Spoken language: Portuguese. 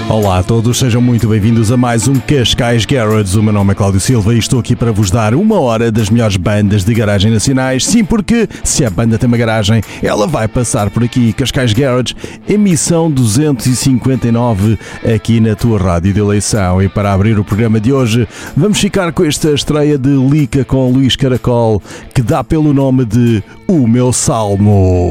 Olá a todos, sejam muito bem-vindos a mais um Cascais Garage. O meu nome é Cláudio Silva e estou aqui para vos dar uma hora das melhores bandas de garagem nacionais. Sim, porque se a banda tem uma garagem, ela vai passar por aqui. Cascais Garage, emissão 259 aqui na tua rádio de eleição. E para abrir o programa de hoje, vamos ficar com esta estreia de Lica com Luís Caracol, que dá pelo nome de O Meu Salmo.